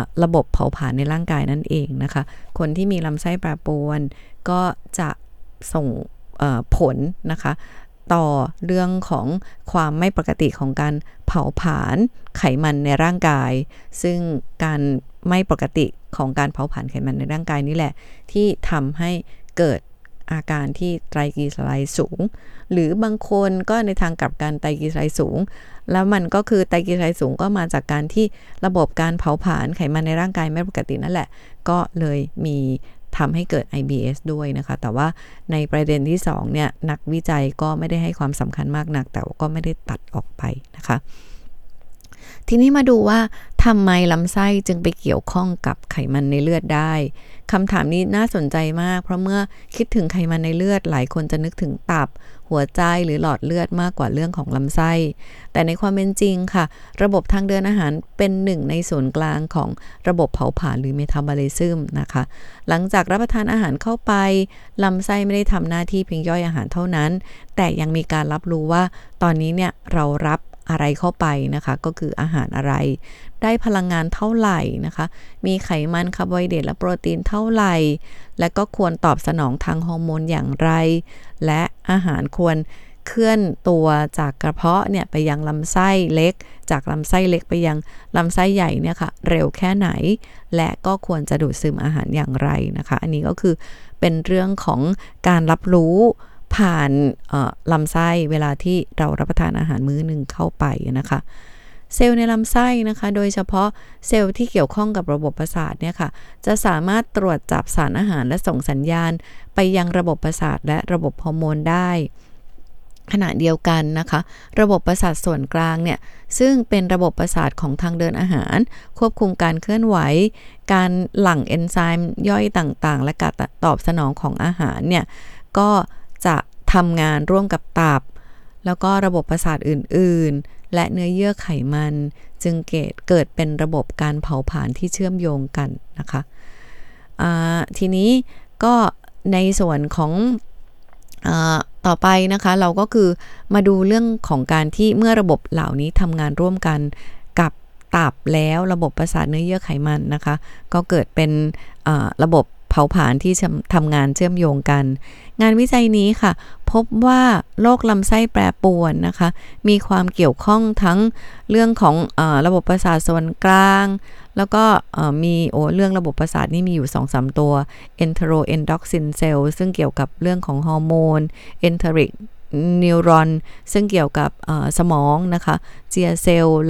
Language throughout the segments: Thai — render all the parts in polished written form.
ระบบเผาผลาญในร่างกายนั่นเองนะคะคนที่มีลำไส้แปรปรวนก็จะส่งผลนะคะต่อเรื่องของความไม่ปกติของการเผาผลาญไขมันในร่างกายซึ่งการไม่ปกติของการเผาผลาญไขมันในร่างกายนี่แหละที่ทำให้เกิดอาการที่ไตรกลีเซอไรด์สูงหรือบางคนก็ในทางกลับกันไตรกลีเซอไรด์สูงแล้วมันก็คือไตรกลีเซอไรด์สูงก็มาจากการที่ระบบการเผาผลาญไขมันในร่างกายไม่ปกตินั่นแหละก็เลยมีทำให้เกิด IBS ด้วยนะคะแต่ว่าในประเด็นที่2เนี่ยนักวิจัยก็ไม่ได้ให้ความสำคัญมากนักแต่ก็ไม่ได้ตัดออกไปนะคะทีนี้มาดูว่าทำไมลำไส้จึงไปเกี่ยวข้องกับไขมันในเลือดได้คำถามนี้น่าสนใจมากเพราะเมื่อคิดถึงไขมันในเลือดหลายคนจะนึกถึงตับหัวใจหรือหลอดเลือดมากกว่าเรื่องของลำไส้แต่ในความเป็นจริงค่ะระบบทางเดินอาหารเป็นหนึ่งในศูนย์กลางของระบบเผาผลาญหรือเมตาบอลิซึมนะคะหลังจากรับประทานอาหารเข้าไปลำไส้ไม่ได้ทำหน้าที่เพียงย่อยอาหารเท่านั้นแต่ยังมีการรับรู้ว่าตอนนี้เนี่ยเรารับอะไรเข้าไปนะคะก็คืออาหารอะไรได้พลังงานเท่าไหร่นะคะมีไขมันคาร์โบไฮเดรตและโปรตีนเท่าไหร่และก็ควรตอบสนองทางฮอร์โมนอย่างไรและอาหารควรเคลื่อนตัวจากกระเพาะเนี่ยไปยังลำไส้เล็กจากลำไส้เล็กไปยังลำไส้ใหญ่เนี่ยค่ะเร็วแค่ไหนและก็ควรจะดูดซึมอาหารอย่างไรนะคะอันนี้ก็คือเป็นเรื่องของการรับรู้ผ่านลำไส้เวลาที่เรารับประทานอาหารมื้อหนึ่งเข้าไปนะคะเซลล์ในลำไส้นะคะโดยเฉพาะเซลล์ที่เกี่ยวข้องกับระบบประสาทเนี่ยค่ะจะสามารถตรวจจับสารอาหารและส่งสัญญาณไปยังระบบประสาทและระบบฮอร์โมนได้ขณะเดียวกันนะคะระบบประสาทส่วนกลางเนี่ยซึ่งเป็นระบบประสาทของทางเดินอาหารควบคุมการเคลื่อนไหวการหลั่งเอนไซม์ย่อยต่างๆและการตอบสนองของอาหารเนี่ยก็จะทำงานร่วมกับตับแล้วก็ระบบประสาทอื่นๆและเนื้อเยื่อไขมันจึงเกิดเป็นระบบการเผาผลาญที่เชื่อมโยงกันนะคะทีนี้ก็ในส่วนของต่อไปนะคะเราก็คือมาดูเรื่องของการที่เมื่อระบบเหล่านี้ทำงานร่วมกันกับตับแล้วระบบประสาทเนื้อเยื่อไขมันนะคะก็เกิดเป็นระบบเผาผลาญที่ทำงานเชื่อมโยงกันงานวิจัยนี้ค่ะพบว่าโรคลำไส้แปรปรวนนะคะมีความเกี่ยวข้องทั้งเรื่องของระบบประสาทส่วนกลางแล้วก็มีเรื่องระบบประสาทนี่มีอยู่ 2-3 ตัว enteroendocrine cell ซึ่งเกี่ยวกับเรื่องของฮอร์โมน enteric neuron ซึ่งเกี่ยวกับสมองนะคะ glial cell และ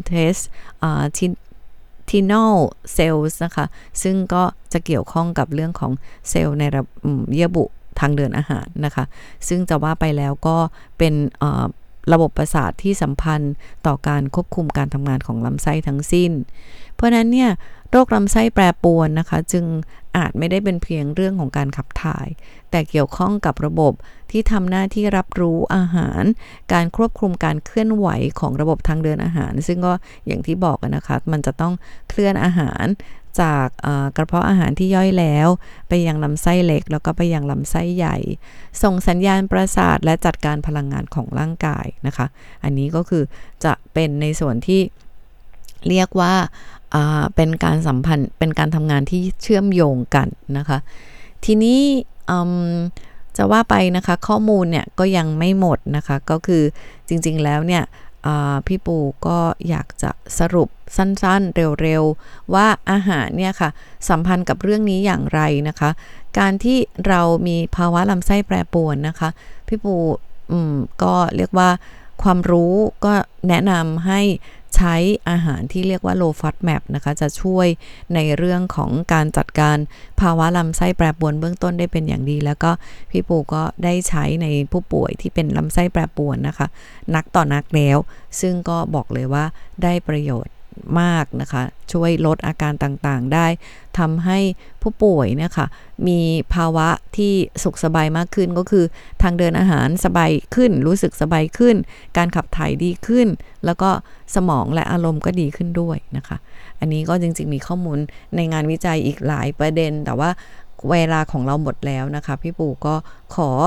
intestinal cells นะคะซึ่งก็จะเกี่ยวข้องกับเรื่องของเซลล์ในเยื่อบุทางเดินอาหารนะคะซึ่งจะว่าไปแล้วก็เป็นระบบประสาทที่สัมพันธ์ต่อการควบคุมการทำงานของลำไส้ทั้งสิ้นเพราะนั้นเนี่ยโรคลำไส้แปรปรวนนะคะจึงอาจไม่ได้เป็นเพียงเรื่องของการขับถ่ายแต่เกี่ยวข้องกับระบบที่ทำหน้าที่รับรู้อาหารการควบคุมการเคลื่อนไหวของระบบทางเดินอาหารซึ่งก็อย่างที่บอกนะคะมันจะต้องเคลื่อนอาหารจากกระเพาะอาหารที่ย่อยแล้วไปยังลำไส้เล็กแล้วก็ไปยังลำไส้ใหญ่ส่งสัญญาณประสาทและจัดการพลังงานของร่างกายนะคะอันนี้ก็คือจะเป็นในส่วนที่เรียกว่าเป็นการสัมพันธ์เป็นการทำงานที่เชื่อมโยงกันนะคะทีนี้จะว่าไปนะคะข้อมูลเนี่ยก็ยังไม่หมดนะคะก็คือจริงๆแล้วเนี่ยพี่ปูก็อยากจะสรุปสั้นๆเร็วๆว่าอาหารเนี่ยค่ะสัมพันธ์กับเรื่องนี้อย่างไรนะคะการที่เรามีภาวะลำไส้แปรปรวนนะคะพี่ปูก็เรียกว่าความรู้ก็แนะนำให้ใช้อาหารที่เรียกว่า low FODMAP นะคะจะช่วยในเรื่องของการจัดการภาวะลำไส้แปรปรวนเบื้องต้นได้เป็นอย่างดีแล้วก็พี่ปูก็ได้ใช้ในผู้ป่วยที่เป็นลำไส้แปรปรวนนะคะนักต่อนักแล้วซึ่งก็บอกเลยว่าได้ประโยชน์มากนะคะช่วยลดอาการต่างๆได้ทำให้ผู้ป่วยเนี่ยค่ะมีภาวะที่สุขสบายมากขึ้นก็คือทางเดินอาหารสบายขึ้นรู้สึกสบายขึ้นการขับถ่ายดีขึ้นแล้วก็สมองและอารมณ์ก็ดีขึ้นด้วยนะคะอันนี้ก็จริงๆมีข้อมูลในงานวิจัยอีกหลายประเด็นแต่ว่าเวลาของเราหมดแล้วนะคะพี่ปู่ก็ขอ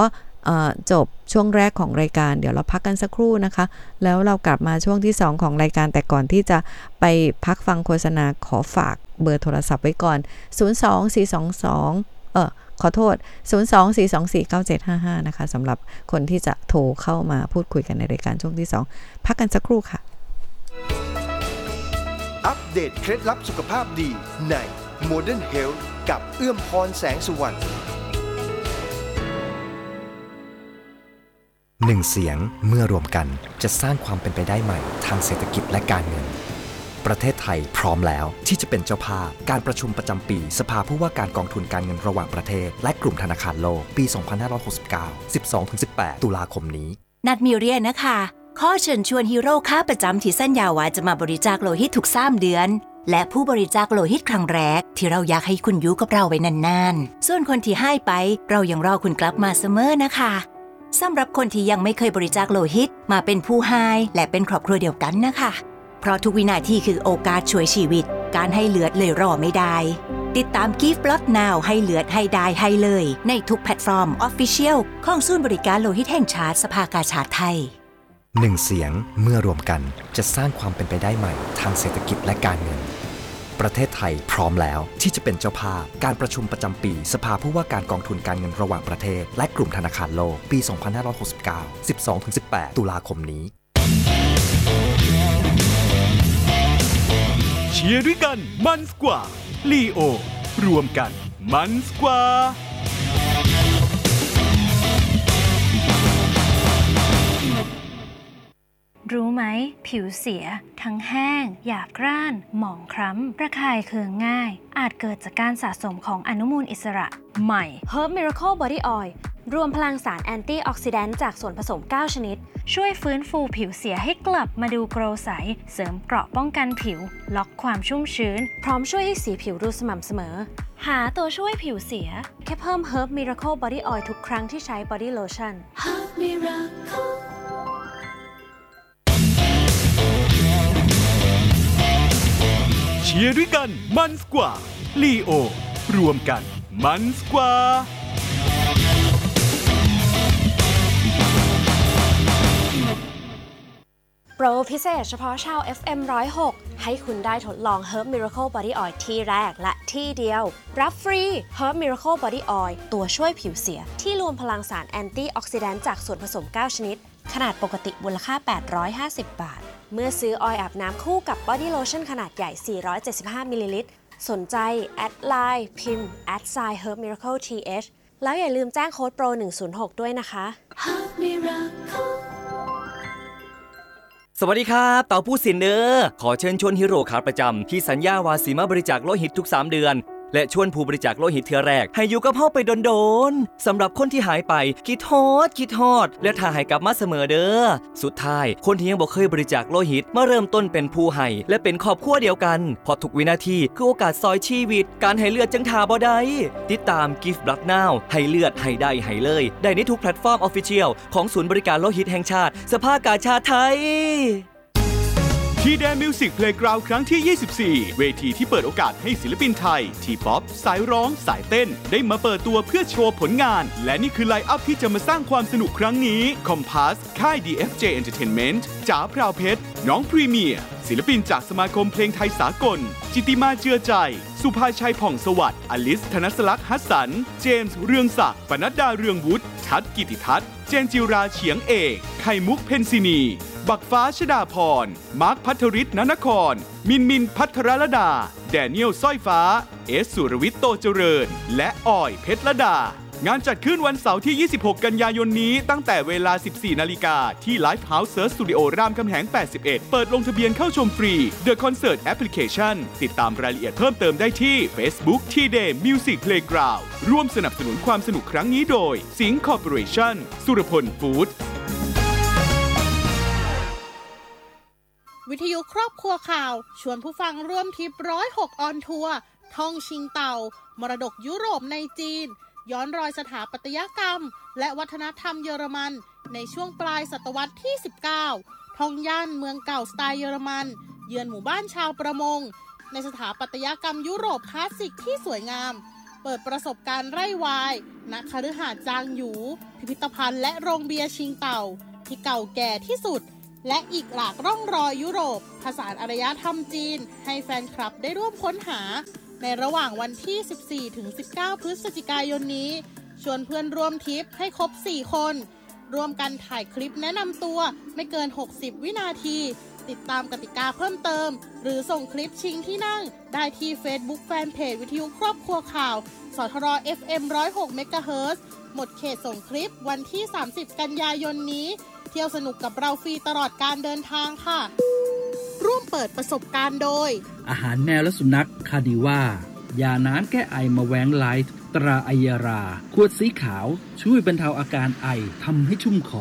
จบช่วงแรกของรายการเดี๋ยวเราพักกันสักครู่นะคะแล้วเรากลับมาช่วงที่2ของรายการแต่ก่อนที่จะไปพักฟังโฆษณาขอฝากเบอร์โทรศัพท์ไว้ก่อน02422ขอโทษ024249755นะคะสำหรับคนที่จะโทรเข้ามาพูดคุยกันในรายการช่วงที่2พักกันสักครู่ค่ะอัปเดตเคล็ดลับสุขภาพดีใน Modern Health กับเอื้อมพรแสงสุวรรณหนึ่งเสียงเมื่อรวมกันจะสร้างความเป็นไปได้ใหม่ทางเศรษฐกิจและการเงินประเทศไทยพร้อมแล้วที่จะเป็นเจ้าภาพการประชุมประจำปีสภาผู้ว่าการกองทุนการเงินระหว่างประเทศและกลุ่มธนาคารโลกปี 2569 12-18 ตุลาคมนี้นัดมีเรียนนะคะข้อเชิญชวนฮีโร่ค่าประจำที่สัญญาว่าจะมาบริจาคโลหิตทุก3 เดือนและผู้บริจาคโลหิตครั้งแรกที่เราอยากให้คุณอยู่กับเราไว้นานๆส่วนคนที่ให้ไปเรายังรอคุณกลับมาเสมอนะคะสำหรับคนที่ยังไม่เคยบริจาคโลหิตมาเป็นผู้ให้และเป็นครอบครัวเดียวกันนะคะเพราะทุกวินาทีคือโอกาสช่วยชีวิตการให้เลือดเลยรอไม่ได้ติดตาม Give Blood Now ให้เลือดให้ได้ให้เลยในทุกแพลตฟอร์ม Official ของศูนย์บริการโลหิตแห่งชาติสภากาชาดไทยหนึ่งเสียงเมื่อรวมกันจะสร้างความเป็นไปได้ใหม่ทางเศรษฐกิจและการเงินประเทศไทยพร้อมแล้วที่จะเป็นเจ้าภาพการประชุมประจำปีสภาผู้ว่าการกองทุนการเงินระหว่างประเทศและกลุ่มธนาคารโลกปี 2569 12-18 ตุลาคมนี้เชียร์ด้วยกันมันกว่าลีโอรวมกันมันกว่ารู้ไหมผิวเสียทั้งแห้งหยาบกร้านหมองคล้ำระคายเคืองง่ายอาจเกิดจากการสะสมของอนุมูลอิสระใหม่ Herb Miracle Body Oil รวมพลังสารแอนตี้ออกซิแดนต์จากส่วนผสม9ชนิดช่วยฟื้นฟูผิวเสียให้กลับมาดูโกลว์ใสเสริมเกราะป้องกันผิวล็อกความชุ่มชื้นพร้อมช่วยให้สีผิวดูสม่ำเสมอหาตัวช่วยผิวเสียแค่เพิ่ม Herb Miracle Body Oil ทุกครั้งที่ใช้ Body Lotion Herb Miracle เชียร์ด้วยกันมันกว่าลีโอรวมกันมันกว่าโปรพิเศษเฉพาะชาว FM 106ให้คุณได้ทดลอง Herb Miracle Body Oil ที่แรกและที่เดียวรับฟรี Herb Miracle Body Oil ตัวช่วยผิวเสียที่รวมพลังสารแอนตี้ออกซิแดนต์จากส่วนผสม9ชนิดขนาดปกติมูลค่า850 บาทเมื่อซื้อออยล์อาบน้ำคู่กับ Body Lotion ขนาดใหญ่475มิลลิลิตรสนใจแอดไลน์พิมพ์ @HerbMiracleTH แล้วอย่าลืมแจ้งโค้ดโปร106ด้วยนะคะ Herb Miracle สวัสดีครับเต่าผู้สินเด้อขอเชิญชวนฮีโร่ขาประจำที่สัญญาวาสีมาบริจาคโลหิตทุก3 เดือนและชวนผู้บริจาคโลหิตเทื่อแรกให้อยู่กับเฮาไปโดนๆสำหรับคนที่หายไปคิดฮอดและถ้าให้กลับมาเสมอเด้อสุดท้ายคนที่ยังบ่เคยบริจาคโลหิตมาเริ่มต้นเป็นผู้ให้และเป็นครอบครัวเดียวกันเพราะทุกวินาทีคือโอกาสซอยชีวิตการให้เลือดจังท่าบ่ได้ติดตาม Give Blood Now ให้เลือดให้ได้ให้เลยได้ในทุกแพลตฟอร์ม Official ของศูนย์บริการโลหิตแห่งชาติสภากาชาดไทยทีแดนมิวสิกเพลย์กราวด์ครั้งที่ 24 เวทีที่เปิดโอกาสให้ศิลปินไทยทีป๊อปสายร้องสายเต้นได้มาเปิดตัวเพื่อโชว์ผลงานและนี่คือไลน์อัพที่จะมาสร้างความสนุกครั้งนี้คอมพาสค่าย DFJ Entertainment จ๋าพราวเพชรน้องพรีเมียร์ศิลปินจากสมาคมเพลงไทยสากลจิติมาเจือใจสุภาชัยผ่องสวัสดิ์อลิสธนสลักษณ์ฮัสสันเจมส์เรืองศักดิ์ปนัดดาเรืองวุฒิทัศน์กิติทัศน์เจนจิราเฉียงเอกไข่มุกเพนซินีบักฟ้าชดาพรมาร์คพัทริศนนครมินพัทรลดาแดเนียลสร้อยฟ้าเอสสุรวิทย์โตเจริญและออยเพชรลดางานจัดขึ้นวันเสาร์ที่ 26 กันยายนนี้ตั้งแต่เวลา 14 นาฬิกาที่ Live House Search Studio รามคำแหง 81 เปิดลงทะเบียนเข้าชมฟรี The Concert Application ติดตามรายละเอียดเพิ่มเติมได้ที่ Facebook T-Day Music Playground ร่วมสนับสนุนความสนุกครั้งนี้โดยสิงห์ Corporation สุรพลฟู้ดวิทยุครอบครัวข่าวชวนผู้ฟังร่วมทริป106ออนทัวร์ท่องชิงเต่ามรดกยุโรปในจีนย้อนรอยสถาปัตยกรรมและวัฒนธรรมเยอรมันในช่วงปลายศตวรรษที่ 19 ท่องย่านเมืองเก่าสไตล์เยอรมันเยือนหมู่บ้านชาวประมงในสถาปัตยกรรมยุโรปคลาสสิกที่สวยงามเปิดประสบการณ์ไร่ไวน์ณคฤหาสน์จางหยูพิพิธภัณฑ์และโรงเบียร์ชิงเต่าที่เก่าแก่ที่สุดและอีกหลากร่องรอยยุโรปผสานอารยธรรมจีนให้แฟนคลับได้ร่วมค้นหาในระหว่างวันที่ 14-19 พฤศจิกายนนี้ชวนเพื่อนร่วมทริปให้ครบ 4 คนร่วมกันถ่ายคลิปแนะนำตัวไม่เกิน 60 วินาทีติดตามกติกาเพิ่มเติมหรือส่งคลิปชิงที่นั่งได้ที่ Facebook Fanpage วิทยุครอบครัวข่าวสทร FM 106 เมกะเฮิรตซ์หมดเขตส่งคลิปวันที่ 30 กันยายนนี้เที่ยวสนุกกับเราฟรีตลอดการเดินทางค่ะร่วมเปิดประสบการณ์โดยอาหารแมวและสุนัขคาดิว่ายาน้ำแก้ไอมาแวงไลท์ตราไอยาราขวดสีขาวช่วยบรรเทาอาการไอทำให้ชุ่มคอ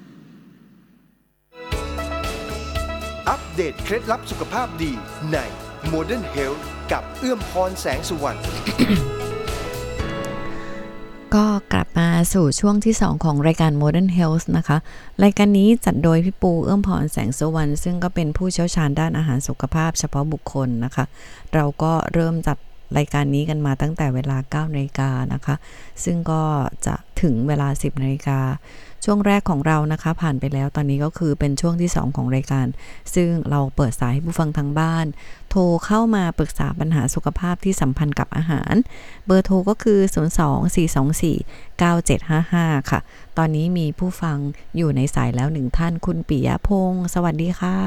อัปเดตเคล็ดลับสุขภาพดีใน Modern Health กับเอื้อมพรแสงสุวรรณก็กลับมาสู่ช่วงที่2ของรายการ Modern Health นะคะรายการนี้จัดโดยพี่ปูเอื้อมพรแสงสุวรรณซึ่งก็เป็นผู้เชี่ยวชาญด้านอาหารสุขภาพเฉพาะบุคคลนะคะเราก็เริ่มจัดรายการนี้กันมาตั้งแต่เวลา 9 นาฬิกานะคะซึ่งก็จะถึงเวลา 10 นาฬิกาช่วงแรกของเรานะคะผ่านไปแล้วตอนนี้ก็คือเป็นช่วงที่2ของรายการซึ่งเราเปิดสายให้ผู้ฟังทางบ้านโทรเข้ามาปรึกษาปัญหาสุขภาพที่สัมพันธ์กับอาหารเบอร์โทรก็คือ 02-424-9755 ค่ะตอนนี้มีผู้ฟังอยู่ในสายแล้ว1ท่านคุณปิยพงศ์สวัสดีค่ะ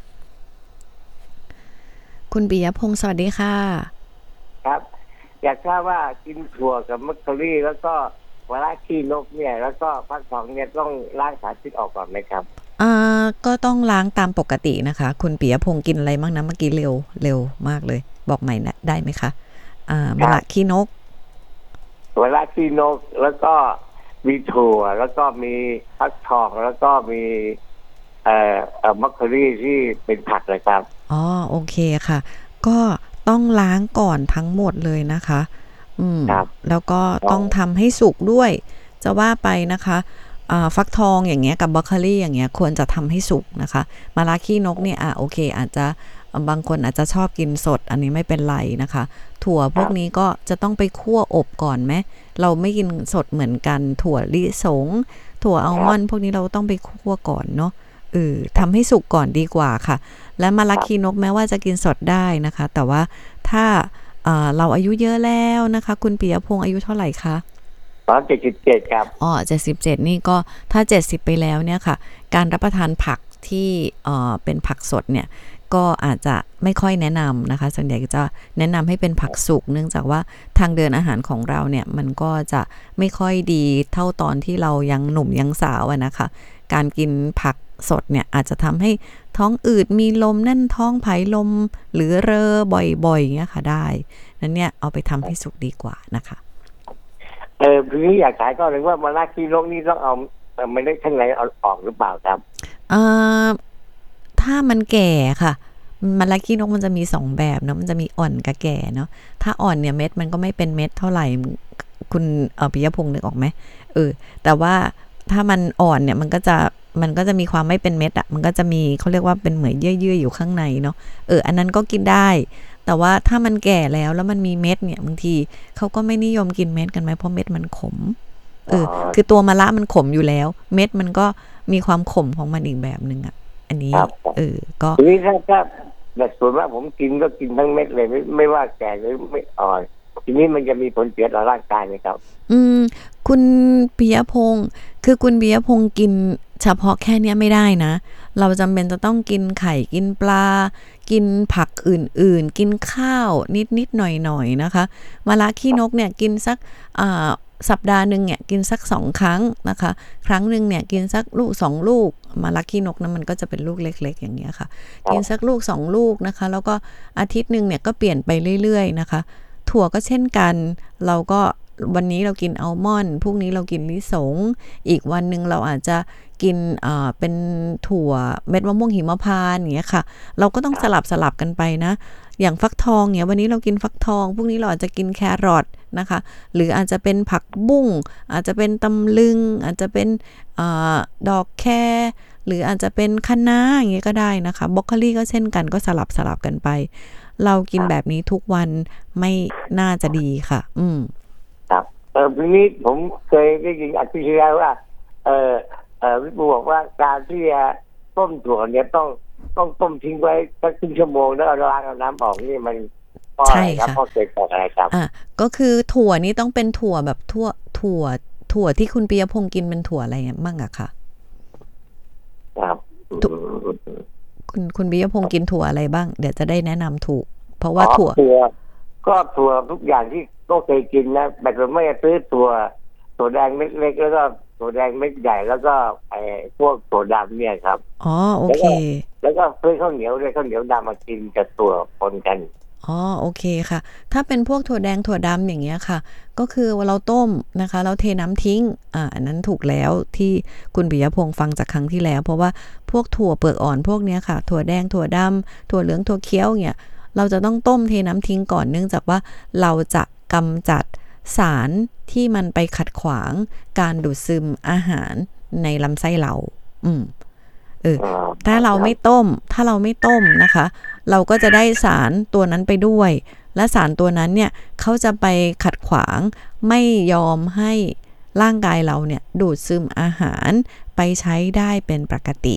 คุณปิยพงศ์สวัสดีค่ะครับอยากทราบว่ากินถั่วกับมัคคารี่แล้วก็เวลาขี้นกเนี่ยแล้วก็ฟักทองเนี่ยต้องล้างสารพิษออกก่อนไหมครับก็ต้องล้างตามปกตินะคะคุณปิยพงศ์กินอะไรบ้างนะเมื่อกี้เร็วมากเลยบอกใหม่นะได้ไหมคะเวลาขี้นกเวลาขี้นกแล้วก็มีถั่วแล้วก็มีฟักทองแล้วก็มีมัคคารี่ที่เป็นผักเลยครับโอเคค่ะก็ต้องล้างก่อนทั้งหมดเลยนะคะแล้วก็ต้องทำให้สุกด้วยจะว่าไปนะคะฟักทองอย่างเงี้ยกับบรอกโคลีอย่างเงี้ยควรจะทำให้สุกนะคะมะระขี้นกเนี่ยโอเคอาจจะบางคนอาจจะชอบกินสดอันนี้ไม่เป็นไรนะคะถั่วพวกนี้ก็จะต้องไปคั่วอบก่อนไหมเราไม่กินสดเหมือนกันถั่วลิสงถั่วอัลมอนด์พวกนี้เราต้องไปคั่วก่อนเนาะทำให้สุกก่อนดีกว่าค่ะและมะระขี้นกแม้ว่าจะกินสดได้นะคะแต่ว่าถ้าเราอายุเยอะแล้วนะคะคุณปิยพงศ์อายุเท่าไหร่คะ 77ครับ 77นี่ก็ถ้า70ไปแล้วเนี่ยค่ะการรับประทานผักที่เป็นผักสดเนี่ยก็อาจจะไม่ค่อยแนะนำนะคะส่วนใหญ่จะแนะนำให้เป็นผักสุกเนื่องจากว่าทางเดินอาหารของเราเนี่ยมันก็จะไม่ค่อยดีเท่าตอนที่เรายังหนุ่มยังสาวนะคะการกินผักสดเนี่ยอาจจะทำให้ท้องอืดมีลมแน่นท้องผายลมหรือเรอบ่อยๆอย่างเงี้ยค่ะได้นั้นเนี่ยเอาไปทำให้สุกดีกว่านะคะทีนี้อยากถามก็เลยว่ามะระขี้นกนี่ต้องเอาไม่ได้ข้างในเอาออกหรือเปล่าครับถ้ามันแก่ค่ะมะระขี้นกมันจะมี2แบบเนาะมันจะมีอ่อนกับแก่เนาะถ้าอ่อนเนี่ยเม็ดมันก็ไม่เป็นเม็ดเท่าไหร่คุณปิยพงศ์นึกออกไหมแต่ว่าถ้ามันอ่อนเนี่ยมันก็จะมีความไม่เป็นเม็ดมันก็จะมีเขาเรียกว่าเป็นเหมือนเยื่ออยู่ข้างในเนาะอันนั้นก็กินได้แต่ว่าถ้ามันแก่แล้วมันมีเม็ดเนี่ยบางทีเขาก็ไม่นิยมกินเม็ดกันไหมเพราะเม็ดมันขมคือตัวมะระมันขมอยู่แล้วเม็ดมันก็มีความขมของมันอีกแบบนึงอันนี้ก็ทีนี้ถ้าแบบส่วนว่าผมกินก็กินทั้งเม็ดเลยไม่ว่าแก่หรือไม่อ่อนทีนี้มันจะมีผลเสียต่อร่างกายไหมครับคุณปิยพงศ์คือคุณปิยพงศ์กินเฉพาะแค่นี้ไม่ได้นะเราจำเป็นจะต้องกินไข่กินปลากินผักอื่นๆกินข้าวนิดๆหน่อยๆนะคะมะระขี้นกเนี่ยกินสักสัปดาห์นึงเนี่ยกินสัก2ครั้งนะคะครั้งนึงเนี่ยกินสักลูก2ลูกมะระขี้นกนั้นมันก็จะเป็นลูกเล็กๆอย่างเงี้ยค่ะกินสักลูก2ลูกนะคะแล้วก็อาทิตย์นึงเนี่ยก็เปลี่ยนไปเรื่อยๆนะคะถั่วก็เช่นกันเราก็วันนี้เรากินอัลมอนด์พรุ่งนี้เรากินลิสงอีกวันนึงเราอาจจะกินเป็นถั่วเม็ดมะม่วงหิมพานต์อย่างเงี้ยค่ะเราก็ต้องสลับกันไปนะอย่างฟักทองเนี่ยวันนี้เรากินฟักทองพรุ่งนี้เราอาจจะกินแครอทนะคะหรืออาจจะเป็นผักบุ้งอาจจะเป็นตำลึงอาจจะเป็นดอกแคหรืออาจจะเป็นคะน้าอย่างเงี้ยก็ได้นะคะบรอกโคลีก็เช่นกันก็สลับกันไปเรากินแบบนี้ทุกวันไม่น่าจะดีค่ะครับทีนี้ผมเคยได้ยินอธิบายว่าพี่ปูบอกว่าการที่จะต้มถั่วเนี่ยต้องต้มทิ้งไว้สักครึ่งชั่วโมงแล้วเอาล้างเอาน้ำออกนี่มันใช่ค่ะเพราะเกิดจากอะไรครับก็คือถั่วนี้ต้องเป็นถั่วแบบถั่วที่คุณปิยพงษ์กินเป็นถั่วอะไรบ้างอะค่ะครับคุณปิยพงษ์กินถั่วอะไรบ้างเดี๋ยวจะได้แนะนำถูกเพราะว่าถั่วทุกอย่างที่ก็เคยกินนะแบบไม่ซื้อถั่วแดงเม็ดเล็กแล้วก็ถั่วแดงเม็ดใหญ่แล้วก็พวกถั่วดำเนี่ยครับโอเคแล้วก็ซื้อข้าวเหนียวด้วยข้าวเหนียวดำมากินกับถั่วปนกันโอเคค่ะถ้าเป็นพวกถั่วแดงถั่วดำอย่างเงี้ยค่ะก็คือเราต้มนะคะเราเทน้ำทิ้งอันนั้นถูกแล้วที่คุณปิยพงษ์ฟังจากครั้งที่แล้วเพราะว่าพวกถั่วเปลือกอ่อนพวกเนี้ยค่ะถั่วแดงถั่วดำถั่วเหลืองถั่วเขียวเนี่ยเราจะต้องต้มเทน้ำทิ้งก่อนเนื่องจากว่าเราจะกำจัดสารที่มันไปขัดขวางการดูดซึมอาหารในลำไส้เราถ้าเราไม่ต้มนะคะเราก็จะได้สารตัวนั้นไปด้วยและสารตัวนั้นเนี่ยเขาจะไปขัดขวางไม่ยอมให้ร่างกายเราเนี่ยดูดซึมอาหารไปใช้ได้เป็นปกติ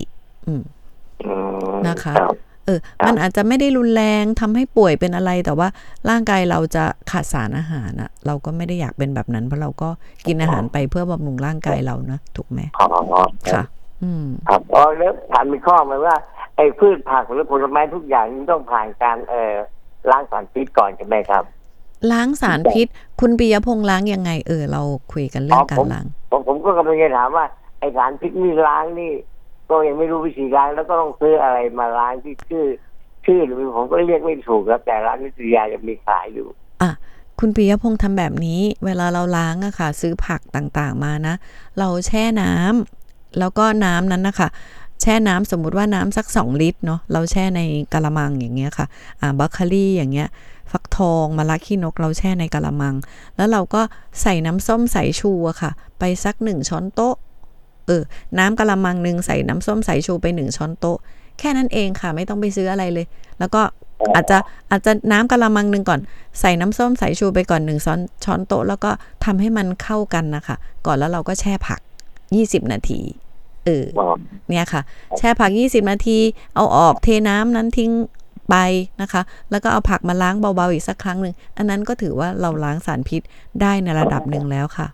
นะคะมันอาจจะไม่ได้รุนแรงทำให้ป่วยเป็นอะไรแต่ว่าร่างกายเราจะขาดสารอาหารอะเราก็ไม่ได้อยากเป็นแบบนั้นเพราะเราก็กินอาหารไปเพื่อบำรุงร่างกายเรานะถูกไหมค่ะครับแล้วถามมีข้อมาว่าไอ้พืชผักหรือผลไม้ทุกอย่างนี้ต้องผ่านการล้างสารพิษก่อนใช่ไหมครับล้างสารพิษคุณปิยพงษ์ล้างยังไงเราคุยกันเรื่องการล้างผมก็กำลังจะถามว่าไอ้สารพิษนี่ล้างนี่ก็ยังไม่รู้วิธีล้างแล้วก็ต้องซื้ออะไรมาล้างที่ชื่อหรือผมก็เรียกไม่ถูกครับแต่ร้านนิตยายังมีขายอยู่คุณปิยพงษ์ทำแบบนี้เวลาเราล้างอะค่ะซื้อผักต่างๆมานะเราแช่น้ำแล้วก็น้ำนั้นนะคะแช่น้ำสมมุติว่าน้ำสัก2 ลิตรเนาะเราแช่ในกะละมังอย่างเงี้ยค่ะบรอกโคลีอย่างเงี้ยฟักทองมะระขี้นกเราแช่ในกะละมังแล้วเราก็ใส่น้ำส้มสายชูอะค่ะไปสัก1 ช้อนโต๊ะน้ำกะละมังนึงใส่น้ำส้มสายชูไป1 ช้อนโต๊ะแค่นั้นเองค่ะไม่ต้องไปซื้ออะไรเลยแล้วก็อาจจะน้ำกะละมังนึงก่อนใส่น้ำส้มสายชูไปก่อน1 ช้อนโต๊ะแล้วก็ทำให้มันเข้ากันนะคะก่อนแล้วเราก็แช่ผัก20 นาทีเนี่ยค่ะแช่ผัก20 นาทีเอาออกเทน้ำนั้นทิ้งไปนะคะแล้วก็เอาผักมาล้างเบาๆอีกสักครั้งหนึ่งอันนั้นก็ถือว่าเราล้างสารพิษได้ในระดับหนึ่งแล้วค่ะ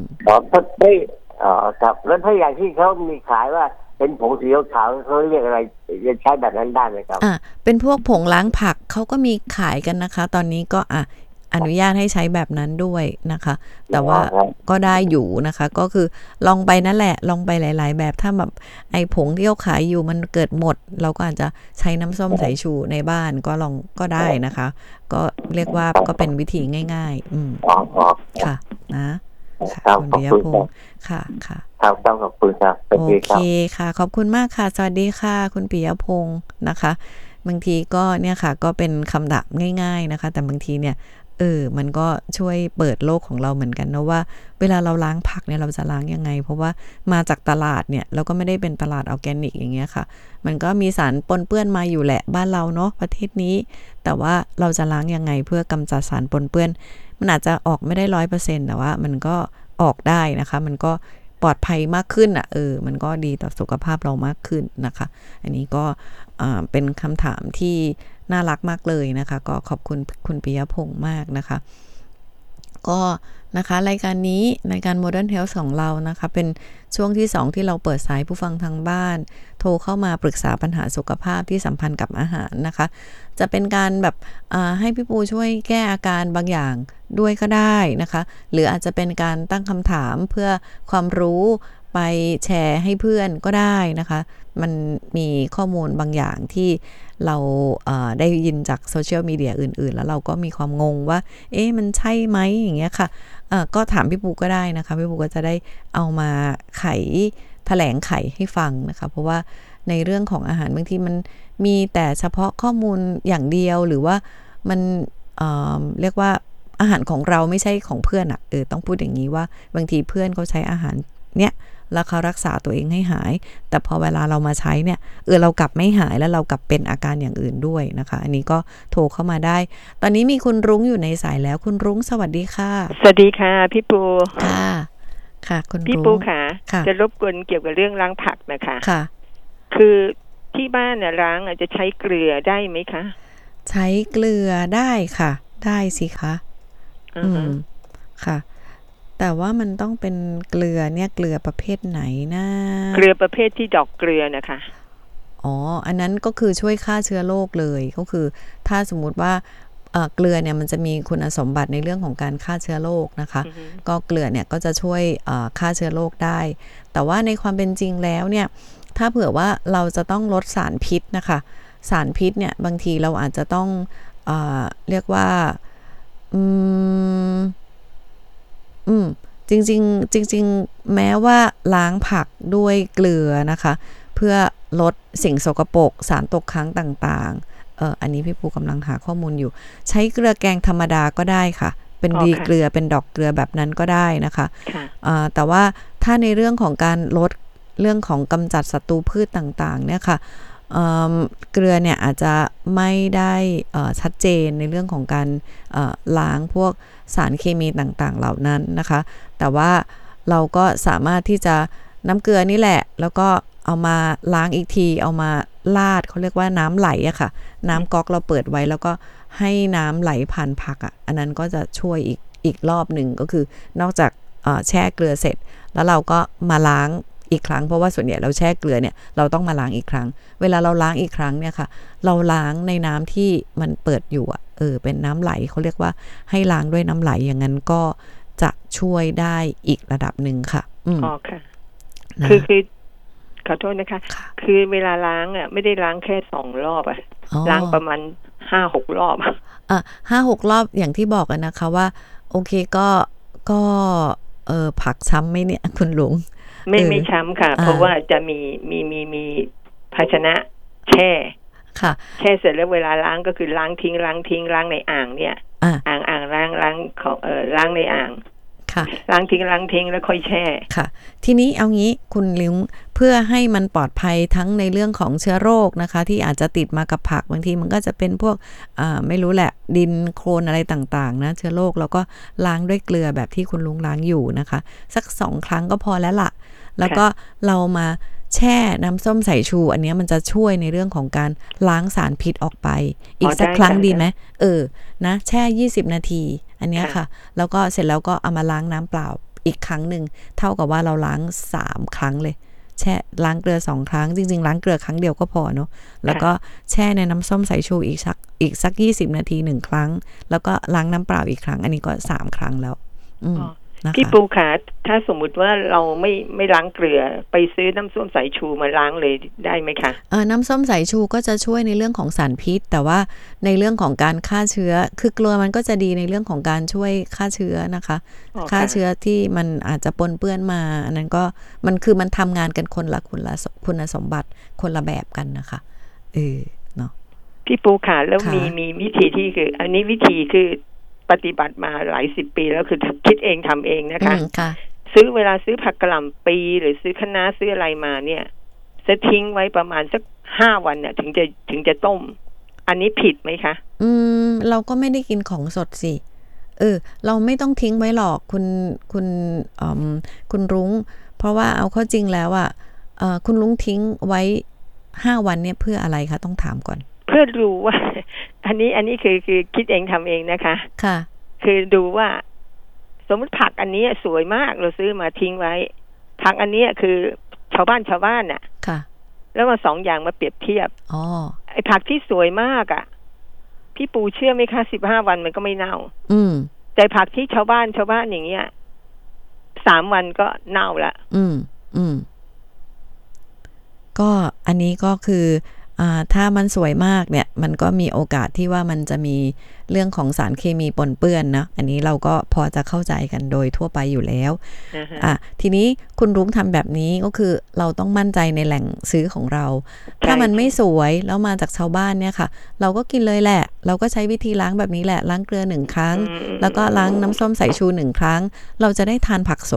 ครับแล้วถ้าอย่างที่เขามีขายว่าเป็นผงสีขาวเขาเรียกอะไรจะใช้แบบนั้นได้ไหมครับเป็นพวกผงล้างผักเขาก็มีขายกันนะคะตอนนี้ก็อนุญาตให้ใช้แบบนั้นด้วยนะคะแต่ว่าก็ได้อยู่นะคะก็คือลองไปนั่นแหละลองไปหลายๆแบบถ้าแบบไอ้ผงที่เขาขายอยู่มันเกิดหมดเราก็อาจจะใช้น้ำส้มสายชูในบ้านก็ลองก็ได้นะคะก็เรียกว่าก็เป็นวิธีง่ายๆค่ะนะคุณปิยพงษ์ค่ะครับขอบคุณครับโอเคค่ะขอบคุณมากค่ะสวัสดีค่ะคุณปิยพงษ์นะคะบางทีก็เนี่ยค่ะก็เป็นคำถามง่ายๆนะคะแต่บางทีเนี่ยมันก็ช่วยเปิดโลกของเราเหมือนกันนะว่าเวลาเราล้างผักเนี่ยเราจะล้างยังไงเพราะว่ามาจากตลาดเนี่ยเราก็ไม่ได้เป็นตลาดออร์แกนิกอย่างเงี้ยค่ะมันก็มีสารปนเปื้อนมาอยู่แหละบ้านเราเนาะประเทศนี้แต่ว่าเราจะล้างยังไงเพื่อกำจัดสารปนเปื้อนมันอาจจะออกไม่ได้ 100% แต่ว่ามันก็ออกได้นะคะมันก็ปลอดภัยมากขึ้นมันก็ดีต่อสุขภาพเรามากขึ้นนะคะอันนี้ก็เป็นคำถามที่น่ารักมากเลยนะคะก็ขอบคุณคุณปิยพงษ์มากนะคะก็นะคะรายการนี้รายการ Modern Health ของเรานะคะเป็นช่วงที่2ที่เราเปิดสายผู้ฟังทางบ้านโทรเข้ามาปรึกษาปัญหาสุขภาพที่สัมพันธ์กับอาหารนะคะจะเป็นการแบบให้พี่ปูช่วยแก้อาการบางอย่างด้วยก็ได้นะคะหรืออาจจะเป็นการตั้งคำถามเพื่อความรู้ไปแชร์ให้เพื่อนก็ได้นะคะมันมีข้อมูลบางอย่างที่เราได้ยินจากโซเชียลมีเดียอื่นๆแล้วเราก็มีความงงว่ามันใช่ไหมอย่างเงี้ยค่ะก็ถามพี่ปูก็ได้นะคะพี่ปูก็จะได้เอามาแถลงไขให้ฟังนะคะเพราะว่าในเรื่องของอาหารบางทีมันมีแต่เฉพาะข้อมูลอย่างเดียวหรือว่ามันเรียกว่าอาหารของเราไม่ใช่ของเพื่อนต้องพูดอย่างนี้ว่าบางทีเพื่อนเขาใช้อาหารเนี้ยแล้วเขารักษาตัวเองให้หายแต่พอเวลาเรามาใช้เนี่ยเรากลับไม่หายแล้วเรากลับเป็นอาการอย่างอื่นด้วยนะคะอันนี้ก็โทรเข้ามาได้ตอนนี้มีคุณรุ้งอยู่ในสายแล้วคุณรุ้งสวัสดีค่ะสวัสดีค่ะพี่ปูค่ะค่ะคุณพี่ปูค่ะจะรบกวนเกี่ยวกับเรื่องล้างผักนะคะค่ะคือที่บ้านเนี่ยล้างอาจจะใช้เกลือได้ไหมคะใช้เกลือได้ค่ะได้สิคะค่ะแต่ว่ามันต้องเป็นเกลือเนี่ยเกลือประเภทไหนนะเกลือประเภทที่ดอกเกลือนะคะอันนั้นก็คือช่วยฆ่าเชื้อโรคเลยก็คือถ้าสมมุติว่าเกลือเนี่ยมันจะมีคุณสมบัติในเรื่องของการฆ่าเชื้อโรคนะคะก็เกลือเนี่ยก็จะช่วยฆ่าเชื้อโรคได้แต่ว่าในความเป็นจริงแล้วเนี่ยถ้าเผื่อว่าเราจะต้องลดสารพิษนะคะสารพิษเนี่ยบางทีเราอาจจะต้องเรียกว่าจริงแม้ว่าล้างผักด้วยเกลือนะคะเพื่อลดสิ่งสกปรกสารตกค้างต่างๆอันนี้พี่ปูกำลังหาข้อมูลอยู่ใช้เกลือแกงธรรมดาก็ได้ค่ะเป็นดีเกลือเป็นดอกเกลือแบบนั้นก็ได้นะคะแต่ว่าถ้าในเรื่องของการลดเรื่องของกำจัดศัตรูพืชต่างๆเนี่ยค่ะเกลือเนี่ยอาจจะไม่ได้ชัดเจนในเรื่องของการล้างพวกสารเคมีต่างๆเหล่านั้นนะคะแต่ว่าเราก็สามารถที่จะน้ำเกลือนี่แหละแล้วก็เอามาล้างอีกทีเอามาลาดเขาเรียกว่าน้ำไหลอะค่ะน้ำก๊อกเราเปิดไว้แล้วก็ให้น้ำไหลผ่านผักอะอันนั้นก็จะช่วยอีกรอบหนึ่งก็คือนอกจากแช่เกลือเสร็จแล้วเราก็มาล้างอีกครั้งเพราะว่าส่วนใหญ่เราแช่เกลือเนี่ยเราต้องมาล้างอีกครั้งเวลาเราล้างอีกครั้งเนี่ยค่ะเราล้างในน้ำที่มันเปิดอยู่เป็นน้ำไหลเขาเรียกว่าให้ล้างด้วยน้ำไหลอย่างนั้นก็จะช่วยได้อีกระดับหนึ่งค่ะค่ะคือขอโทษนะคะคือเวลาล้างไม่ได้ล้างแค่2 รอบล้างประมาณ 5-6 รอบ 5-6 รอบอย่างที่บอกกันนะคะว่าโอเคก็ผักช้ำไหมเนี่ยคุณลุงไม่ช้ำค่ะเพราะว่าจะมีภาชนะแช่แช่เสร็จแล้วเวลาล้างก็คือล้างทิ้งล้างในอ่างเนี่ยอ่างล้างของล้างในอ่างล้างทิ้งแล้วค่อยแช่ค่ะทีนี้เอางี้คุณลิงเพื่อให้มันปลอดภัยทั้งในเรื่องของเชื้อโรคนะคะที่อาจจะติดมากับผักบางทีมันก็จะเป็นพวกไม่รู้แหละดินโคลนอะไรต่างๆนะเชื้อโรคแล้วก็ล้างด้วยเกลือแบบที่คุณลุงล้างอยู่นะคะสัก2 ครั้งก็พอแล้วล่ะแล้วก็เรามาแช่น้ำส้มสายชูอันนี้มันจะช่วยในเรื่องของการล้างสารพิษออกไปอีกสักครั้งดีไหมนะแช่20 นาทีอันนี้ค่ะแล้วก็เสร็จแล้วก็เอามาล้างน้ำเปล่าอีกครั้งหนึ่งเท่ากับว่าเราล้าง3 ครั้งเลยแช่ล้างเกลือ2 ครั้งจริงๆล้างเกลือครั้งเดียวก็พอเนาะแล้วก็แช่ในน้ำส้มสายชูอีกสัก20 นาที1 ครั้งแล้วก็ล้างน้ำเปล่าอีกครั้งอันนี้ก็3 ครั้งแล้วพี่ปูขาถ้าสมมุติว่าเราไม่ล้างเกลือไปซื้อน้ำส้มสายชูมาล้างเลยได้ไหมคะน้ำส้มสายชูก็จะช่วยในเรื่องของสารพิษแต่ว่าในเรื่องของการฆ่าเชื้อคือเกลือมันก็จะดีในเรื่องของการช่วยฆ่าเชื้อนะคะฆ่าเชื้อที่มันอาจจะปนเปื้อนมาอันนั้นก็มันทำงานกันคนละคุณสมบัติคนละแบบกันนะคะเนาะพี่ปูขาแล้วมีวิธีที่คืออันนี้วิธีคือปฏิบัติมาหลาย10 ปีแล้วคือคิดเองทำเองนะคะเวลาซื้อผักกะหล่ำปีหรือซื้อคะน้าซื้ออะไรมาเนี่ยจะทิ้งไว้ประมาณสัก5 วันเนี่ยถึงจะต้มอันนี้ผิดไหมคะเราก็ไม่ได้กินของสดสิเราไม่ต้องทิ้งไว้หรอกคุณรุ้งเพราะว่าเอาเข้าจริงแล้วคุณรุ้งทิ้งไว้5 วันเนี่ยเพื่ออะไรคะต้องถามก่อนเพื่อดูว่าอันนี้คือคิดเองทำเองนะคะค่ะคือดูว่าสมมติผักอันนี้สวยมากเราซื้อมาทิ้งไว้ผักอันนี้คือชาวบ้านน่ะค่ะแล้วมา2 อย่างมาเปรียบเทียบไอ้ผักที่สวยมากพี่ปูเชื่อไหมคะ15 วันมันก็ไม่เน่าแต่ผักที่ชาวบ้านอย่างเงี้ย3 วันก็เน่าละก็อันนี้ก็คือถ้ามันสวยมากเนี่ยมันก็มีโอกาสที่ว่ามันจะมีเรื่องของสารเคมีปนเปื้อนนะอันนี้เราก็พอจะเข้าใจกันโดยทั่วไปอยู่แล้วทีนี้คุณรุ้งทำแบบนี้ก็คือเราต้องมั่นใจในแหล่งซื้อของเราถ้ามันไม่สวยแล้วมาจากชาวบ้านเนี่ยค่ะเราก็กินเลยแหละเราก็ใช้วิธีล้างแบบนี้แหละล้างเกลือ1 ครั้งแล้วก็ล้างน้ำส้มสายชู1 ครั้งเราจะได้ทานผักสด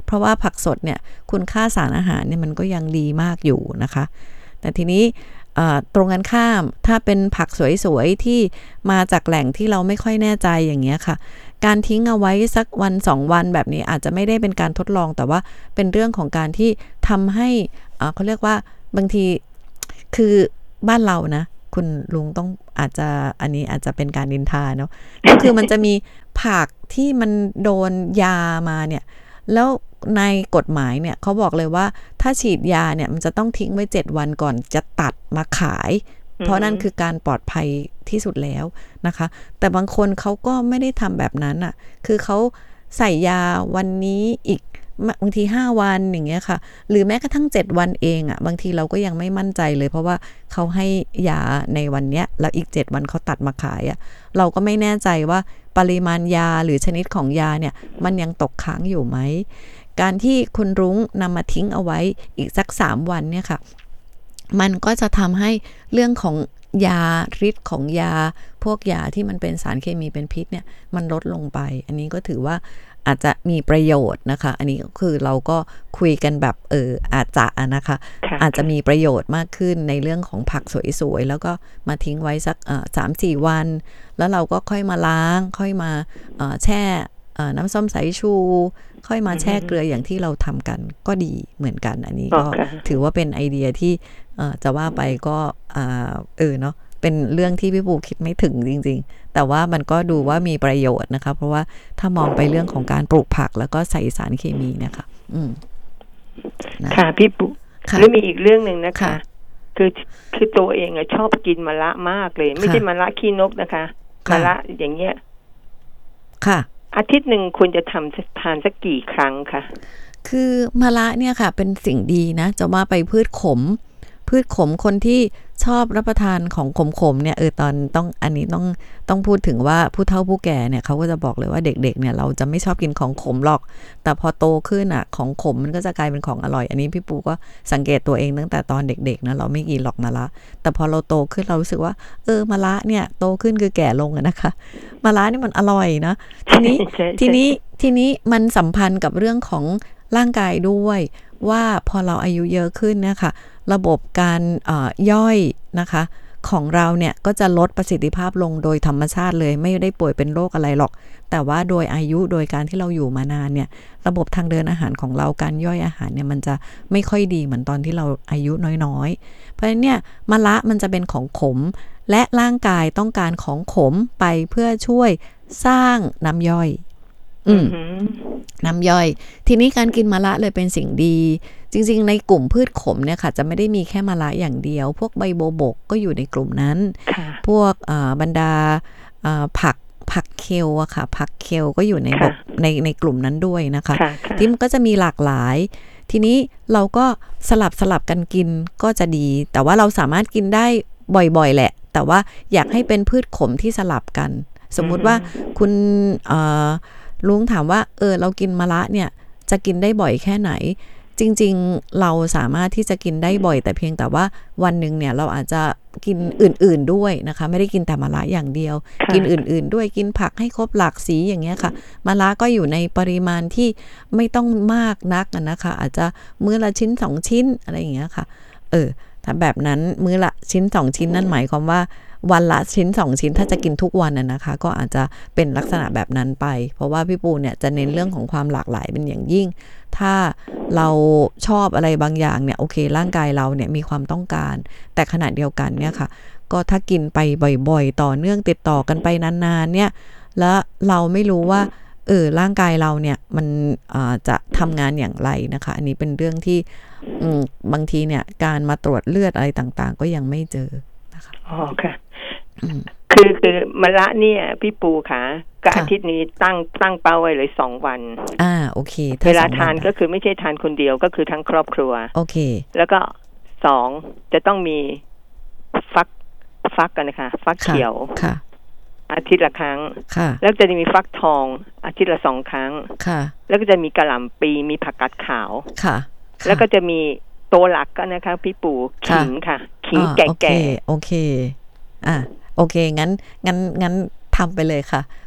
เพราะว่าผักสดเนี่ยคุณค่าสารอาหารเนี่ยมันก็ยังดีมากอยู่นะคะแต่ทีนี้ตรงกันข้ามถ้าเป็นผักสวยๆที่มาจากแหล่งที่เราไม่ค่อยแน่ใจอย่างเงี้ยค่ะการทิ้งเอาไว้สักวัน2วันแบบนี้อาจจะไม่ได้เป็นการทดลองแต่ว่าเป็นเรื่องของการที่ทำให้เขาเรียกว่าบางทีคือบ้านเรานะคุณลุงต้องอาจจะอันนี้อาจจะเป็นการนินทาเนาะก็คือมันจะมีผักที่มันโดนยามาเนี่ยแล้วในกฎหมายเนี่ยเขาบอกเลยว่าถ้าฉีดยาเนี่ยมันจะต้องทิ้งไว้7วันก่อนจะตัดมาขายเพราะนั่นคือการปลอดภัยที่สุดแล้วนะคะแต่บางคนเขาก็ไม่ได้ทำแบบนั้นอ่ะคือเขาใส่ยาวันนี้อีกบางที5วันอย่างเงี้ยค่ะหรือแม้กระทั่ง7วันเองอ่ะบางทีเราก็ยังไม่มั่นใจเลยเพราะว่าเขาให้ยาในวันเนี้ยแล้วอีก7วันเขาตัดมาขายอ่ะเราก็ไม่แน่ใจว่าปริมาณยาหรือชนิดของยาเนี่ยมันยังตกค้างอยู่ไหมการที่คุณรุ้งนำมาทิ้งเอาไว้อีกสัก3วันเนี่ยค่ะมันก็จะทำให้เรื่องของยาฤทธิ์ของยาพวกยาที่มันเป็นสารเคมีเป็นพิษเนี่ยมันลดลงไปอันนี้ก็ถือว่าอาจจะมีประโยชน์นะคะอันนี้ก็คือเราก็คุยกันแบบอาจจะนะคะอาจจะมีประโยชน์มากขึ้นในเรื่องของผักสวยๆแล้วก็มาทิ้งไว้สัก3-4 วันแล้วเราก็ค่อยมาล้างค่อยมาแช่น้ำส้มสายชูค่อยมาแช่เกลืออย่างที่เราทำกันก็ดีเหมือนกันอันนี้ก็ถือว่าเป็นไอเดียที่จะว่าไปก็เนาะเป็นเรื่องที่พี่ปูคิดไม่ถึงจริงๆแต่ว่ามันก็ดูว่ามีประโยชน์นะคะเพราะว่าถ้ามองไปเรื่องของการปลูกผักแล้วก็ใส่สารเคมีนะคะค่ะพี่ปูแล้วมีอีกเรื่องนึงนะคะคือตัวเองชอบกินมะระมากเลยไม่ใช่มะระขี้นกนะคะมะระอย่างเงี้ยค่ะอาทิตย์หนึ่งควรจะทานสักกี่ครั้งคะคือมะระเนี่ยค่ะเป็นสิ่งดีนะจะว่าไปพืชขมคนที่ชอบรับประทานของขมๆเนี่ยตอนต้องอันนี้ต้องพูดถึงว่าผู้เฒ่าผู้แก่เนี่ยเขาก็จะบอกเลยว่าเด็กๆเนี่ยเราจะไม่ชอบกินของขมหรอกแต่พอโตขึ้นอ่ะของขมมันก็จะกลายเป็นของอร่อยอันนี้พี่ปูก็สังเกตตัวเองตั้งแต่ตอนเด็กๆนะเราไม่กินหรอกมะระแต่พอเราโตขึ้นเรารู้สึกว่ามะระเนี่ยโตขึ้นคือแก่ลงนะคะมะระนี่มันอร่อยนะทีนี้มันสัมพันธ์กับเรื่องของร่างกายด้วยว่าพอเราอายุเยอะขึ้นนะคะระบบการย่อยนะคะของเราเนี่ยก็จะลดประสิทธิภาพลงโดยธรรมชาติเลยไม่ได้ป่วยเป็นโรคอะไรหรอกแต่ว่าโดยอายุโดยการที่เราอยู่มานานเนี่ยระบบทางเดินอาหารของเราการย่อยอาหารเนี่ยมันจะไม่ค่อยดีเหมือนตอนที่เราอายุน้อยๆเพราะฉะนั้นเนี่ยมะระมันจะเป็นของขมและร่างกายต้องการของขมไปเพื่อช่วยสร้างน้ำย่อยน้ำย่อยทีนี้การกินมะระเลยเป็นสิ่งดีจริงๆในกลุ่มพืชขมเนี่ยค่ะจะไม่ได้มีแค่มะระอย่างเดียวพวกใบโบบกก็อยู่ในกลุ่มนั้นพวกบรรดาผักเคลอะค่ะผักเคลก็อยู่ในกลุ่มนั้นด้วยนะคะที่มันก็จะมีหลากหลายทีนี้เราก็สลับกันกินก็จะดีแต่ว่าเราสามารถกินได้บ่อยๆแหละแต่ว่าอยากให้เป็นพืชขมที่สลับกันสมมุติว่าคุณลุงถามว่าเรากินมะระเนี่ยจะกินได้บ่อยแค่ไหนจริงๆเราสามารถที่จะกินได้บ่อยแต่เพียงแต่ว่าวันหนึ่งเนี่ยเราอาจจะกินอื่นๆด้วยนะคะไม่ได้กินแต่มะระอย่างเดียวกินอื่นๆด้วยกินผักให้ครบหลากสีอย่างเงี้ยค่ะมะระก็อยู่ในปริมาณที่ไม่ต้องมากนักนะคะอาจจะมื้อละชิ้น2ชิ้นอะไรอย่างเงี้ยค่ะถ้าแบบนั้นมื้อละชิ้น2ชิ้นนั่นหมายความว่าวันละชิ้น2ชิ้นถ้าจะกินทุกวันนะคะก็อาจจะเป็นลักษณะแบบนั้นไปเพราะว่าพี่ปูเนี่ยจะเน้นเรื่องของความหลากหลายเป็นอย่างยิ่งถ้าเราชอบอะไรบางอย่างเนี่ยโอเคร่างกายเราเนี่ยมีความต้องการแต่ขณะเดียวกันเนี่ยค่ะก็ถ้ากินไปบ่อยๆต่อเนื่องติดต่อกันไปนานๆเนี่ยแล้วเราไม่รู้ว่าร่างกายเราเนี่ยมันจะทำงานอย่างไรนะคะอันนี้เป็นเรื่องที่บางทีเนี่ยการมาตรวจเลือดอะไรต่างๆก็ยังไม่เจอนะคะอ๋อค่ะคือมะระเนี่ยพี่ปูค่ะก็อาทิตย์นี้ตั้งเป้าไว้เลย2วันโอเคเวลาทานก็คือไม่ใช่ทานคนเดียวก็คือทั้งครอบครัวโอเคแล้วก็2จะต้องมีฟักกันนะคะฟักเขียวค่ะอาทิตย์ละครั้งค่ะแล้วจะมีฟักทองอาทิตย์ละ2ครั้งค่ะแล้วก็จะมีกะหล่ำปีมีผักกาดขาวค่ะแล้วก็จะมีตัวหลักก็นะคะพี่ปูขิงค่ะขิงแก่ๆโอเคโอเคงั้นทำไปเลยค่ะ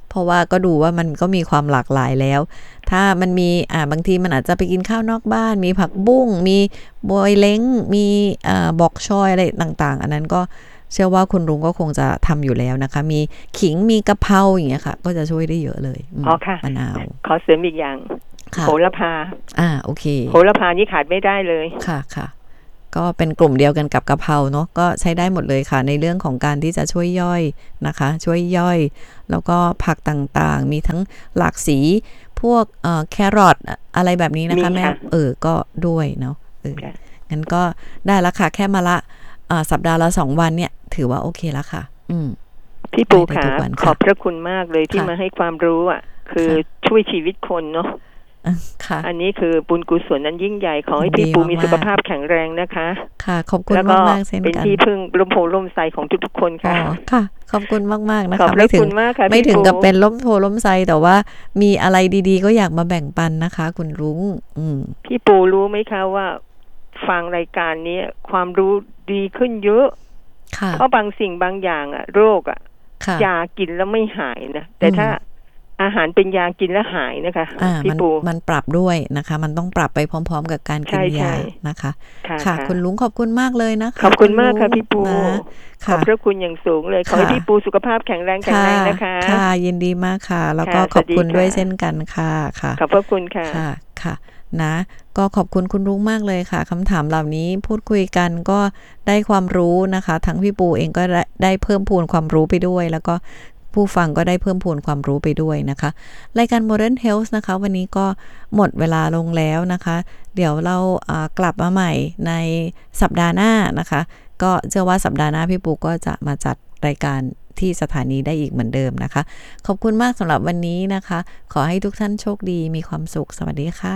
เพราะว่าก็ดูว่ามันก็มีความหลากหลายแล้วถ้ามันมีบางทีมันอาจจะไปกินข้าวนอกบ้านมีผักบุ้งมีบอยเล้งมีบอกชอยอะไรต่างๆอันนั้นก็เชื่อว่าคุณลุงก็คงจะทำอยู่แล้วนะคะมีขิงมีกะเพราอย่างเงี้ยค่ะก็จะช่วยได้เยอะเลยค่ะมะนาวขอเสริมอีกอย่างโหระพาโอเคโหระพานี่ขาดไม่ได้เลยค่ะก็เป็นกลุ่มเดียวกันกับกะเพราเนาะก็ใช้ได้หมดเลยค่ะในเรื่องของการที่จะช่วยย่อยนะคะช่วยย่อยแล้วก็ผักต่างๆมีทั้งหลากสีพวกแครอทอะไรแบบนี้นะคะแม่ก็ด้วยเนาะงั้นก็ได้ละค่ะแค่มาละสัปดาห์ละ2วันเนี่ยถือว่าโอเคแล้วค่ะพี่ปูค่ะขอบพระคุณมากเลยที่มาให้ความรู้คือช่วยชีวิตคนเนาะอันนี้คือบุญกุศลนั้นยิ่งใหญ่ขอให้พี่ปูมีสุขภาพแข็งแรงนะคะค่ะขอบคุณมากๆเช่นกันเป็นที่พึ่งร่มโพล่มไทรของทุกๆคนค่ะค่ะขอบคุณมากๆนะคะไม่ถึงกับเป็นร่มโพล่มไทรแต่ว่ามีอะไรดีๆก็อยากมาแบ่งปันนะคะคุณรุ้งพี่ปูรู้ไหมคะว่าฟังรายการนี้ความรู้ดีขึ้นเยอะเพราะบางสิ่งบางอย่างโรคยากินแล้วไม่หายนะแต่ถ้าอาหารเป็นยากินแล้วหายนะคะพี่ปูมันปรับด้วยนะคะมันต้องปรับไปพร้อมๆกับการกินยานะคะค่ะคุณลุงขอบคุณมากเลยนะคะขอบคุณมากค่ะพี่ปูขอบพระคุณอย่างสูงเลยขอให้พี่ปูสุขภาพแข็งแรงนะคะค่ะยินดีมากค่ะแล้วก็ขอบคุณด้วยเช่นกันค่ะขอบพระคุณค่ะค่ะนะก็ขอบคุณคุณลุงมากเลยค่ะคำถามเหล่านี้พูดคุยกันก็ได้ความรู้นะคะทั้งพี่ปูเองก็ได้เพิ่มพูนความรู้ไปด้วยแล้วก็ผู้ฟังก็ได้เพิ่มพูนความรู้ไปด้วยนะคะรายการ Modern Health นะคะวันนี้ก็หมดเวลาลงแล้วนะคะเดี๋ยวเรากลับมาใหม่ในสัปดาห์หน้านะคะก็เชื่อว่าสัปดาห์หน้าพี่ปูก็จะมาจัดรายการที่สถานีได้อีกเหมือนเดิมนะคะขอบคุณมากสำหรับวันนี้นะคะขอให้ทุกท่านโชคดีมีความสุขสวัสดีค่ะ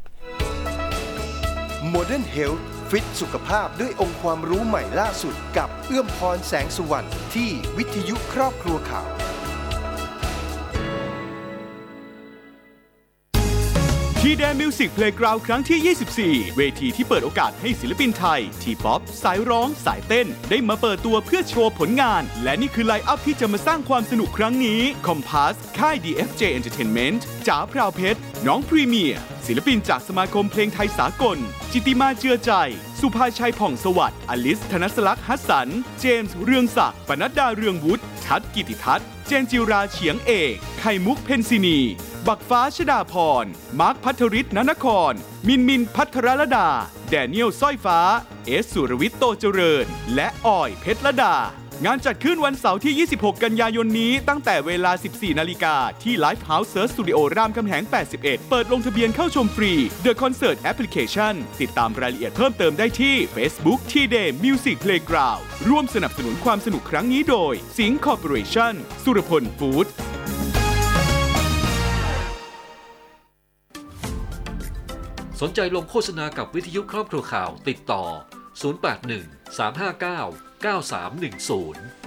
Modern Health ฟิตสุขภาพด้วยองค์ความรู้ใหม่ล่าสุดกับเอื้อมพรแสงสุวรรณที่วิทยุครอบครัวข่าวทีแดนมิวสิกเพลย์กราวด์ครั้งที่ 24 เวทีที่เปิดโอกาสให้ศิลปินไทยทีป๊อปสายร้องสายเต้นได้มาเปิดตัวเพื่อโชว์ผลงานและนี่คือไลน์อัพที่จะมาสร้างความสนุกครั้งนี้คอมพาสค่าย DFJ Entertainment จ๋าพราวเพชรน้องพรีเมียร์ศิลปินจากสมาคมเพลงไทยสากลจิติมาเจือใจสุภาชัยผ่องสวัสดิ์อลิสธนสลักษณ์ฮัสสันเจมส์เรืองศักดิ์ปนัดดาเรืองวุฒิทัศน์กิติทัศน์เจนจิราเฉียงเอกไข่มุกเพนซินีบักฟ้าชดาพรมาร์คพัทริศนนครมินพัทรลดาแดเนียลสร้อยฟ้าเอสสุรวิทย์โตเจริญและออยเพชรลดางานจัดขึ้นวันเสาร์ที่ 26 กันยายนนี้ตั้งแต่เวลา 14 นาฬิกาที่ Live House Search Studio รามคำแหง 81 เปิดลงทะเบียนเข้าชมฟรี The Concert Application ติดตามรายละเอียดเพิ่มเติมได้ที่ Facebook T-Day Music Playground ร่วมสนับสนุนความสนุกครั้งนี้โดยสิงห์ Corporation สุรพลฟู้ดสนใจลงโฆษณากับวิทยุครอบครัวข่าวติดต่อ 081 359 9310